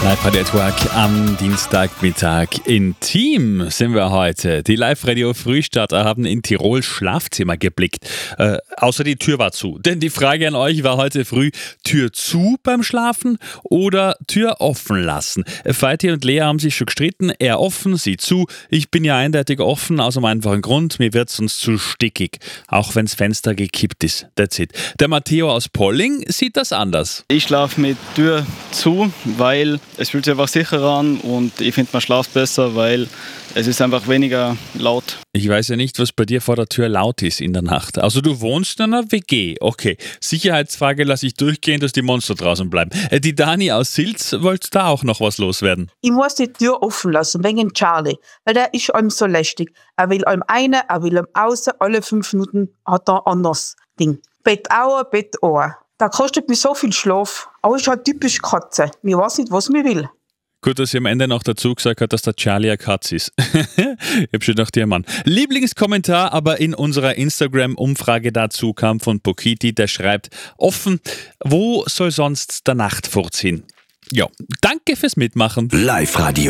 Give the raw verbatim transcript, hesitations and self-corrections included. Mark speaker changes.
Speaker 1: Live-Radio-Network am Dienstagmittag. Intim sind wir heute. Die Live-Radio-Frühstarter haben in Tirol Schlafzimmer geblickt. Äh, außer die Tür war zu. Denn die Frage an euch war heute früh, Tür zu beim Schlafen oder Tür offen lassen? Feiti und Lea haben sich schon gestritten. Er offen, sie zu. Ich bin ja eindeutig offen, aus einem einfachen Grund. Mir wird sonst zu stickig. Auch wenn das Fenster gekippt ist. That's it. Der Matteo aus Polling sieht das anders.
Speaker 2: Ich schlafe mit Tür zu, weil es fühlt sich einfach sicherer an und ich finde, man schlaft besser, weil es ist einfach weniger laut.
Speaker 1: Ich weiß ja nicht, was bei dir vor der Tür laut ist in der Nacht. Also du wohnst in einer W G. Okay, Sicherheitsfrage lasse ich durchgehen, dass die Monster draußen bleiben. Äh, die Dani aus Silz wollte da auch noch was loswerden.
Speaker 3: Ich muss die Tür offen lassen, wegen Charlie, weil der ist einem so lästig. Er will einem eine, er will einem außen, alle fünf Minuten hat er ein anderes Ding. Bett Auer, Bett Ohr. Da kostet mir so viel Schlaf. Aber ist halt typisch Katze. Ich weiß nicht, was mir will.
Speaker 1: Gut, dass sie am Ende noch dazu gesagt hat, dass der Charlie eine Katze ist. Ich hab schon gedacht, ihr Mann. Lieblingskommentar aber in unserer Instagram-Umfrage dazu kam von Pokiti, der schreibt, offen, wo soll sonst der Nachtfurz hin? Ja, danke fürs Mitmachen.
Speaker 4: Live-Radio.